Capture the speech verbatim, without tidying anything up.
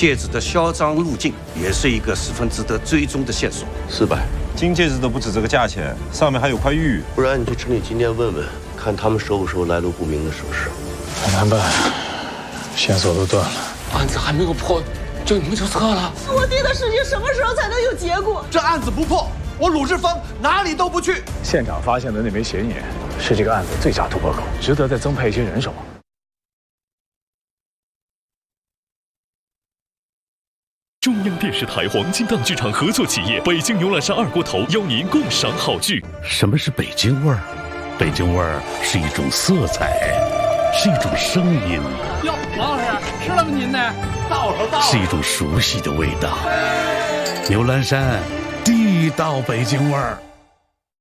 戒指的销赃路径也是一个十分值得追踪的线索。 四百， 金戒指都不止这个价钱，上面还有块玉。 不然你去城里金店问问，看他们收不收来路不明的首饰。 很难办，线索都断了， 案子还没有破，就你们就撤了。 我弟的事情什么时候才能有结果？ 这案子不破，我鲁智峰哪里都不去。 现场发现的那枚显眼是这个案子最佳突破口，值得再增派一些人手。 中央电视台黄金档剧场合作企业北京牛栏山二锅头邀您共赏好剧。 什么是北京味儿？北京味儿是一种色彩，是一种声音。 哟，王老师吃了吗？您呢？到了，到了。 是一种熟悉的味道。牛栏山，地道北京味儿。